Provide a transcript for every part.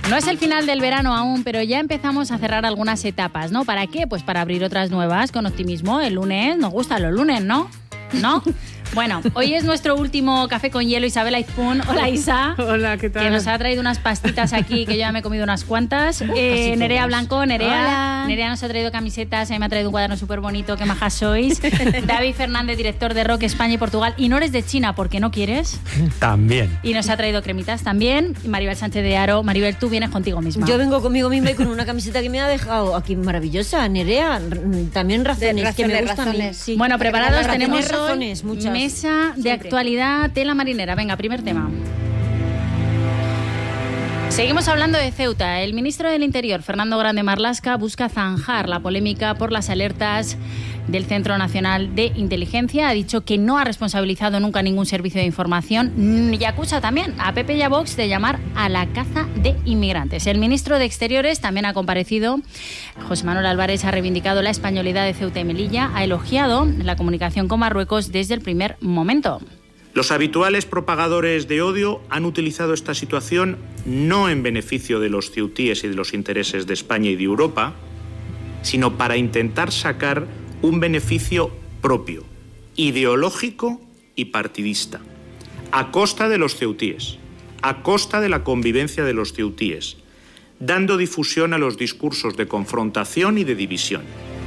No es el final del verano aún, pero ya empezamos a cerrar algunas etapas, ¿no? ¿Para qué? Pues para abrir otras nuevas con optimismo. El lunes, nos gustan los lunes, ¿no? ¿No? Bueno, hoy es nuestro último café con hielo. Isabel Aizpún. Hola, Isa. Hola, ¿qué tal? Que nos ha traído unas pastitas aquí, que yo ya me he comido unas cuantas. Nerea Blanco, Nerea. Nerea nos ha traído camisetas, a mí me ha traído un cuaderno súper bonito, qué majas sois. David Fernández, director de Rock España y Portugal. Y no eres de China, ¿porque no quieres? También. Y nos ha traído cremitas también. Maribel Sánchez de Aro. Maribel, tú vienes contigo misma. Yo vengo conmigo misma y con una camiseta que me ha dejado aquí maravillosa. Nerea, también razones que me gustan. Sí. Bueno, preparados tenemos razones, muchas. Mesa de actualidad, tela marinera. Venga, primer tema. Seguimos hablando de Ceuta. El ministro del Interior, Fernando Grande Marlaska, busca zanjar la polémica por las alertas del Centro Nacional de Inteligencia. Ha dicho que no ha responsabilizado nunca ningún servicio de información y acusa también a PP y a Vox de llamar a la caza de inmigrantes. El ministro de Exteriores también ha comparecido. José Manuel Álvarez ha reivindicado la españolidad de Ceuta y Melilla, ha elogiado la comunicación con Marruecos desde el primer momento. Los habituales propagadores de odio han utilizado esta situación no en beneficio de los ceutíes y de los intereses de España y de Europa, sino para intentar sacar un beneficio propio, ideológico y partidista, a costa de los ceutíes, a costa de la convivencia de los ceutíes, dando difusión a los discursos de confrontación y de división.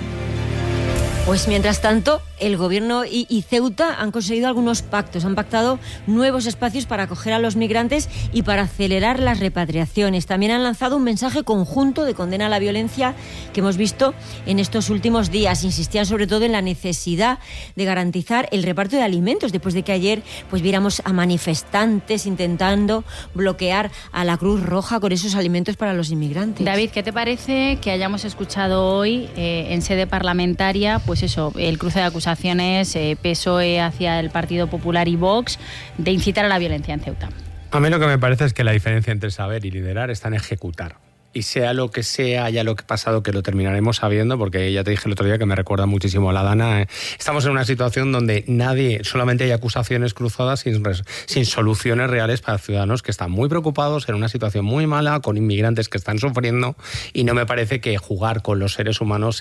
Pues mientras tanto, el Gobierno y Ceuta han conseguido algunos pactos. Han pactado nuevos espacios para acoger a los migrantes y para acelerar las repatriaciones. También han lanzado un mensaje conjunto de condena a la violencia que hemos visto en estos últimos días. Insistían sobre todo en la necesidad de garantizar el reparto de alimentos, después de que ayer pues viéramos a manifestantes intentando bloquear a la Cruz Roja con esos alimentos para los inmigrantes. David, ¿qué te parece que hayamos escuchado hoy en sede parlamentaria, pues eso, el cruce de acusaciones PSOE hacia el Partido Popular y Vox de incitar a la violencia en Ceuta? A mí lo que me parece es que la diferencia entre saber y liderar está en ejecutar. Y sea lo que sea, ya lo que ha pasado, que lo terminaremos sabiendo, porque ya te dije el otro día que me recuerda muchísimo a la Dana. Estamos en una situación donde solamente hay acusaciones cruzadas sin soluciones reales para ciudadanos que están muy preocupados, en una situación muy mala, con inmigrantes que están sufriendo, y no me parece que jugar con los seres humanos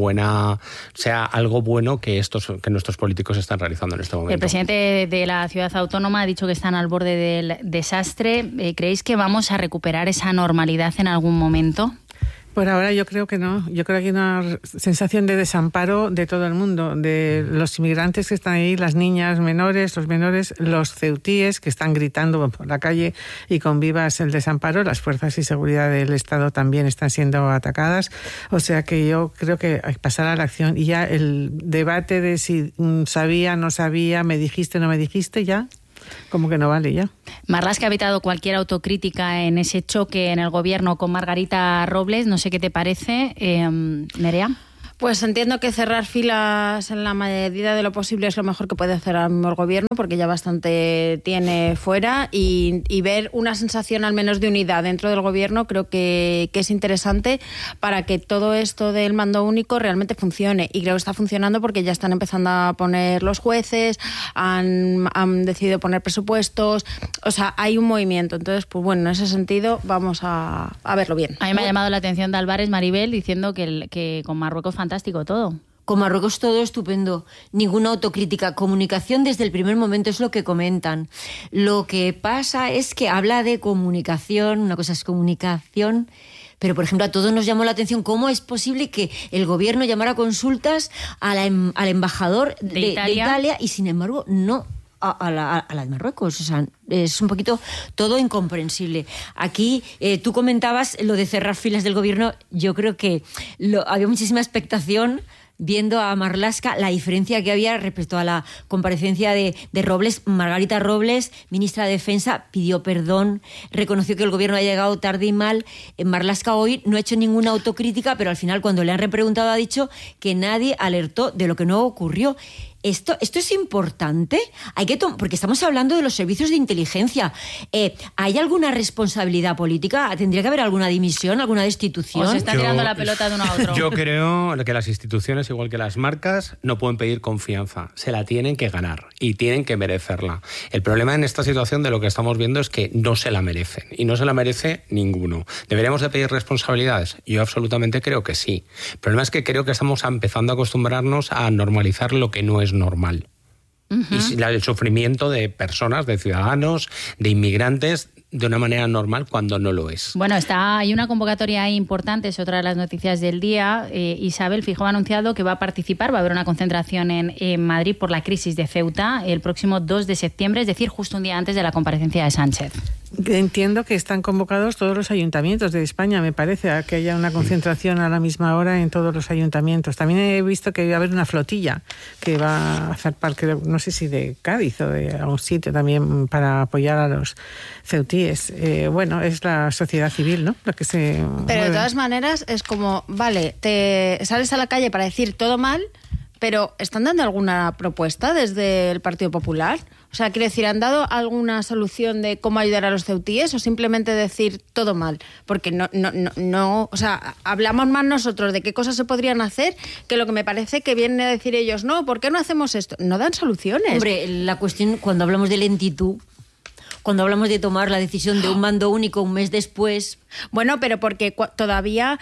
sea algo bueno que nuestros políticos están realizando en este momento. El presidente de la ciudad autónoma ha dicho que están al borde del desastre. ¿Creéis que vamos a recuperar esa normalidad en algún momento? Por ahora yo creo que no. Yo creo que hay una sensación de desamparo de todo el mundo, de los inmigrantes que están ahí, las niñas menores, los ceutíes que están gritando por la calle y con vivas el desamparo. Las fuerzas y seguridad del Estado también están siendo atacadas. O sea que yo creo que hay que pasar a la acción y ya el debate de si sabía, no sabía, me dijiste, no me dijiste, ya como que no vale ya. Marlaska ha evitado cualquier autocrítica en ese choque en el gobierno con Margarita Robles. No sé qué te parece, Nerea. Pues entiendo que cerrar filas en la medida de lo posible es lo mejor que puede hacer ahora mismo el gobierno, porque ya bastante tiene fuera, y ver una sensación al menos de unidad dentro del gobierno creo que es interesante para que todo esto del mando único realmente funcione, y creo que está funcionando porque ya están empezando a poner los jueces, han decidido poner presupuestos, o sea, hay un movimiento. Entonces, pues bueno, en ese sentido vamos a verlo bien. A mí me ha llamado la atención de Álvarez, Maribel, diciendo que con Marruecos fantástico todo. Con Marruecos todo estupendo, ninguna autocrítica, comunicación desde el primer momento, es lo que comentan. Lo que pasa es que habla de comunicación, una cosa es comunicación, pero por ejemplo a todos nos llamó la atención cómo es posible que el gobierno llamara a consultas al embajador de Italia y sin embargo no a la de Marruecos. O sea, es un poquito todo incomprensible. Aquí tú comentabas lo de cerrar filas del gobierno. Yo creo que había muchísima expectación viendo a Marlaska, la diferencia que había respecto a la comparecencia de Robles. Margarita Robles, ministra de Defensa, pidió perdón, reconoció que el gobierno ha llegado tarde y mal. Marlaska hoy no ha hecho ninguna autocrítica, pero al final cuando le han repreguntado ha dicho que nadie alertó de lo que no ocurrió. Esto es importante, porque estamos hablando de los servicios de inteligencia. ¿Hay alguna responsabilidad política? ¿Tendría que haber alguna dimisión, alguna destitución? ¿O se está tirando la pelota de uno a otro? Yo creo que las instituciones, igual que las marcas, no pueden pedir confianza. Se la tienen que ganar y tienen que merecerla. El problema en esta situación de lo que estamos viendo es que no se la merecen y no se la merece ninguno. ¿Deberíamos de pedir responsabilidades? Yo absolutamente creo que sí. El problema es que creo que estamos empezando a acostumbrarnos a normalizar lo que no es normal. Y el sufrimiento de personas, de ciudadanos, de inmigrantes, de una manera normal cuando no lo es. Bueno, hay una convocatoria ahí importante, es otra de las noticias del día. Isabel Feijóo ha anunciado que va a participar, va a haber una concentración en Madrid por la crisis de Ceuta el próximo 2 de septiembre, es decir, justo un día antes de la comparecencia de Sánchez. Entiendo que están convocados todos los ayuntamientos de España, me parece, a que haya una concentración a la misma hora en todos los ayuntamientos. También he visto que va a haber una flotilla que va a hacer parte, no sé si de Cádiz o de algún sitio también, para apoyar a los ceutíes. Bueno, es la sociedad civil, ¿no? Lo que se Pero mueve. de todas maneras es como, vale, te sales a la calle para decir todo mal, pero ¿están dando alguna propuesta desde el Partido Popular? O sea, quiero decir, ¿han dado alguna solución de cómo ayudar a los ceutíes o simplemente decir todo mal? Porque no, o sea, hablamos más nosotros de qué cosas se podrían hacer que lo que me parece que vienen a decir ellos, no, ¿por qué no hacemos esto? No dan soluciones. Hombre, la cuestión, cuando hablamos de lentitud, cuando hablamos de tomar la decisión de un mando único un mes después... Bueno, pero porque todavía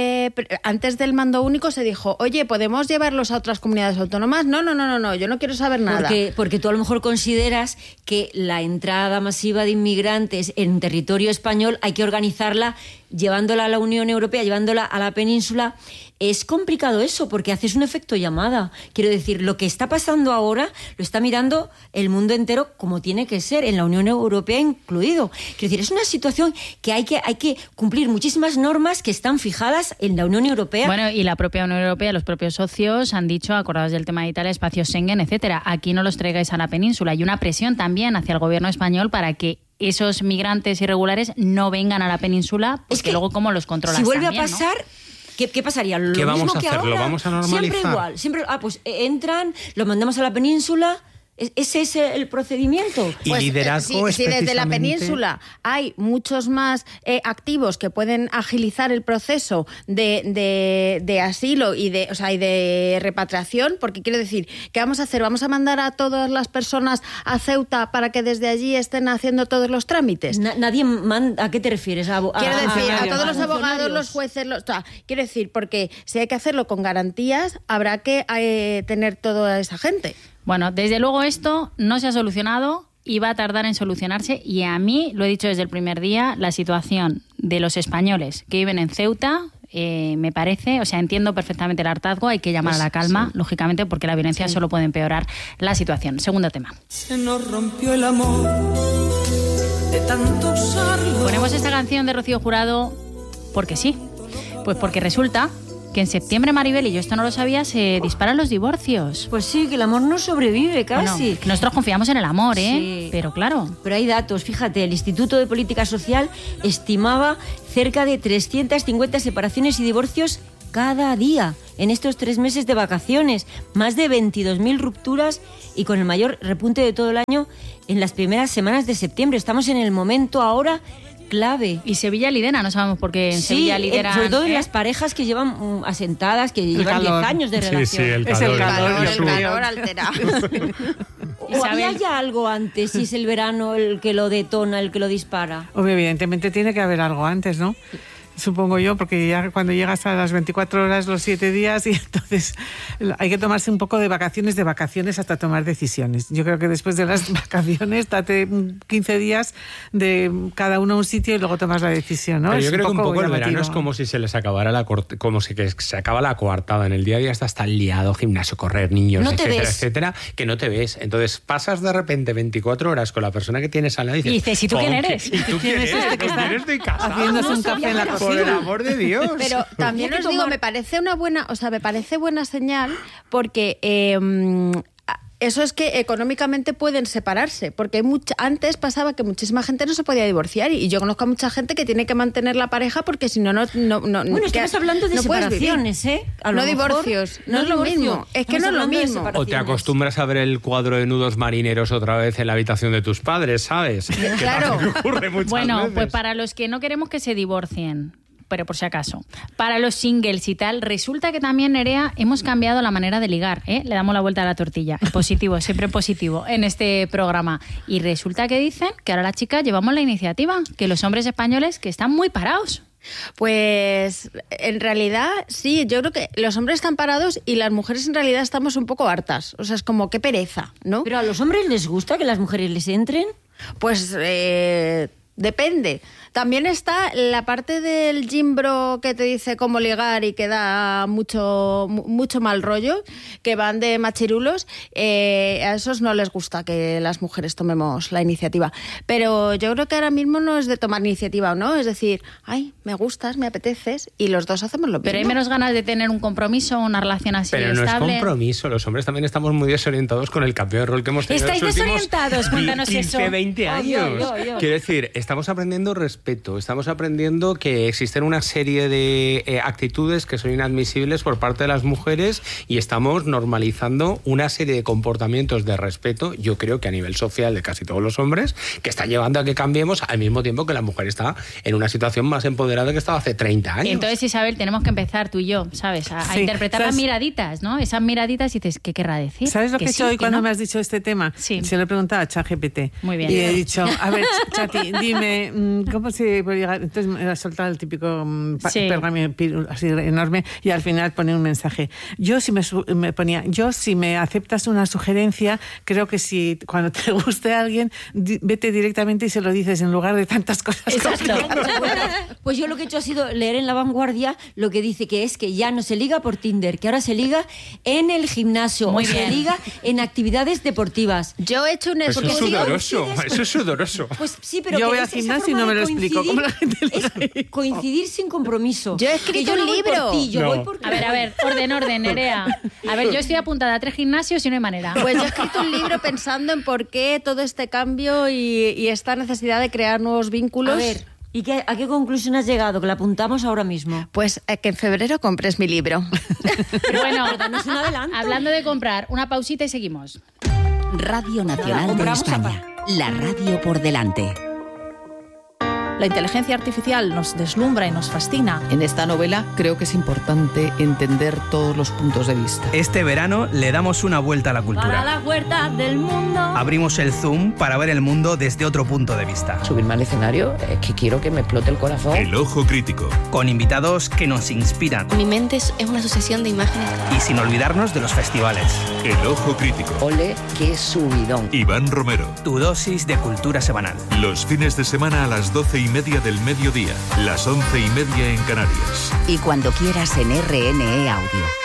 antes del mando único se dijo, oye, ¿podemos llevarlos a otras comunidades autónomas? No, yo no quiero saber nada. Porque tú a lo mejor consideras que la entrada masiva de inmigrantes en territorio español hay que organizarla llevándola a la Unión Europea, llevándola a la península. Es complicado eso, porque haces un efecto llamada. Quiero decir, lo que está pasando ahora lo está mirando el mundo entero como tiene que ser, en la Unión Europea incluido. Quiero decir, es una situación que hay que cumplir muchísimas normas que están fijadas en la Unión Europea. Bueno, y la propia Unión Europea, los propios socios han dicho, acordados del tema de Italia, espacios Schengen, etcétera, aquí no los traigáis a la península. Hay una presión también hacia el gobierno español para que esos migrantes irregulares no vengan a la península, porque es que luego cómo los controlas si vuelve también, a pasar, ¿no? ¿Qué pasaría? Lo ¿Qué vamos mismo a que hacer? ahora. ¿Lo vamos a normalizar? Siempre igual. Siempre, pues entran, los mandamos a la península. ¿Ese es el procedimiento? Y Pues, liderazgo es si desde la precisamente... península hay muchos más activos que pueden agilizar el proceso de asilo y de repatriación, porque quiero decir, ¿qué vamos a hacer? ¿Vamos a mandar a todas las personas a Ceuta para que desde allí estén haciendo todos los trámites? Nadie manda. ¿A qué te refieres? Quiero decir, a todos los abogados, funcionarios. los jueces, quiero decir, porque si hay que hacerlo con garantías, habrá que tener toda esa gente. Bueno, desde luego esto no se ha solucionado y va a tardar en solucionarse, y a mí, lo he dicho desde el primer día, la situación de los españoles que viven en Ceuta me parece, o sea, entiendo perfectamente el hartazgo, hay que llamar a la calma, lógicamente, porque la violencia solo puede empeorar la situación. Segundo tema. Se nos rompió el amor de tanto usarlo. Ponemos esta canción de Rocío Jurado porque sí, pues porque resulta que en septiembre, Maribel, y yo esto no lo sabía, se disparan los divorcios. Pues sí, que el amor no sobrevive casi. Bueno, nosotros confiamos en el amor, Sí. Pero claro. Pero hay datos, fíjate, el Instituto de Política Social estimaba cerca de 350 separaciones y divorcios cada día en estos 3 meses de vacaciones, más de 22.000 rupturas y con el mayor repunte de todo el año en las primeras semanas de septiembre. Estamos en el momento ahora clave. Y Sevilla lidera, no sabemos por qué en Sevilla lidera. Sobre todo en las parejas que llevan asentadas, que llevan 10 años de relación. Sí, el Es el calor. calor altera. ¿O había ya algo antes? Si es el verano el que lo detona, el que lo dispara. Obvio, evidentemente tiene que haber algo antes, ¿no? Supongo yo, porque ya cuando llegas a las 24 horas, los 7 días, y entonces hay que tomarse un poco de vacaciones hasta tomar decisiones. Yo creo que después de las vacaciones, date 15 días de cada uno a un sitio y luego tomas la decisión, ¿no? Pero yo Es creo que un poco el llamativo. verano es como si se les acabara como si que se acaba la coartada. En el día a día estás tan liado, gimnasio, correr, niños, No te etcétera, ves. etcétera, que no te ves. Entonces pasas de repente 24 horas con la persona que tienes al lado y dices, ¿y tú quién eres? ¿Y tú quién eres? ¿Con quién estoy casado? Haciéndose un café en la Por el cocina. amor de Dios. Pero también os digo, me parece buena señal porque eso es que económicamente pueden separarse, porque antes pasaba que muchísima gente no se podía divorciar y yo conozco a mucha gente que tiene que mantener la pareja porque si no... Bueno, estamos hablando de separaciones, ¿eh? No divorcios, no es lo mismo. Es que no es lo mismo. O te acostumbras a ver el cuadro de nudos marineros otra vez en la habitación de tus padres, ¿sabes? Claro. Que ocurre muchas veces. Pues para los que no queremos que se divorcien, pero por si acaso, para los singles y tal, resulta que también, Nerea, hemos cambiado la manera de ligar, ¿eh? Le damos la vuelta a la tortilla. Positivo, siempre positivo en este programa. Y resulta que dicen que ahora las chicas llevamos la iniciativa, que los hombres españoles que están muy parados. Pues en realidad sí, yo creo que los hombres están parados y las mujeres en realidad estamos un poco hartas. O sea, es como qué pereza, ¿no? ¿Pero a los hombres les gusta que las mujeres les entren? Pues depende. También está la parte del gimbro que te dice cómo ligar y que da mucho mal rollo, que van de machirulos. A esos no les gusta que las mujeres tomemos la iniciativa. Pero yo creo que ahora mismo no es de tomar iniciativa o no, es decir, ay, me gustas, me apeteces, y los dos hacemos lo mismo. Pero hay menos ganas de tener un compromiso, una relación así pero no estable. Es compromiso, los hombres también estamos muy desorientados con el cambio de rol que hemos tenido. ¿Estáis en los últimos desorientados? Cuéntanos 15, eso. 20 años. Quiero decir, estamos aprendiendo respeto, estamos aprendiendo que existen una serie de actitudes que son inadmisibles por parte de las mujeres y estamos normalizando una serie de comportamientos de respeto, yo creo que a nivel social de casi todos los hombres, que está llevando a que cambiemos al mismo tiempo que la mujer está en una situación más empoderada que estaba hace 30 años. Entonces, Isabel, tenemos que empezar tú y yo, ¿sabes? A interpretar las miraditas, ¿no? Esas miraditas y dices, ¿qué querrá decir? ¿Sabes lo que he hecho hoy cuando no? me has dicho este tema? Sí. Se lo he preguntado a ChatGPT. Muy bien. Y he dicho, a ver, Chati, dime, ¿cómo se puede llegar? Entonces me ha soltado el típico pergamino así enorme y al final pone un mensaje. Yo si si me aceptas una sugerencia, creo que si cuando te guste a alguien, vete directamente y se lo dices en lugar de tantas cosas. Exacto. Pues yo lo que he hecho ha sido leer en La Vanguardia lo que dice que es que ya no se liga por Tinder, que ahora se liga en el gimnasio, Muy o bien. se liga en actividades deportivas. Yo he hecho un Eso es sudoroso, eso es sudoroso. Pues sí, pero Yo que voy al esa gimnasio y forma no me de lo explico. ¿Cómo la gente lo es sabe? coincidir sin compromiso. Yo he escrito Que yo un no voy libro. por ti, yo No. voy porque A ver, orden, Nerea. A ver, yo estoy apuntada a 3 gimnasios y no hay manera. Pues yo he escrito un libro pensando en por qué todo este cambio y esta necesidad de crear nuevos vínculos. A ver, ¿y a qué conclusión has llegado? Que la apuntamos ahora mismo. Pues que en febrero compres mi libro. Bueno, danos un adelanto. hablando de comprar, una pausita y seguimos. Radio Nacional de compramos España. La radio por delante. La inteligencia artificial nos deslumbra y nos fascina. En esta novela creo que es importante entender todos los puntos de vista. Este verano le damos una vuelta a la cultura. Para la huerta del mundo. Abrimos el Zoom para ver el mundo desde otro punto de vista. Subirme al escenario es que quiero que me explote el corazón. El ojo crítico. Con invitados que nos inspiran. Mi mente es una sucesión de imágenes. Y sin olvidarnos de los festivales. El ojo crítico. Ole, qué subidón. Iván Romero. Tu dosis de cultura semanal. Los fines de semana a las 12:30 del mediodía. Las 11:30 en Canarias. Y cuando quieras en RNE Audio.